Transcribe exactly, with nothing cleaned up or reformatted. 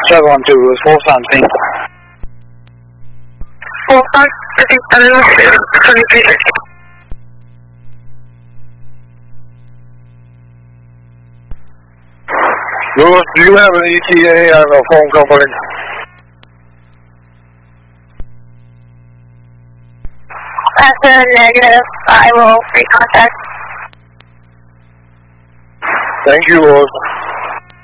seven one two, it was full something. Full something, twenty-three sixty. Lewis, do you have an E T A on the phone company? That's a negative. I will recontact. Thank you, Lewis.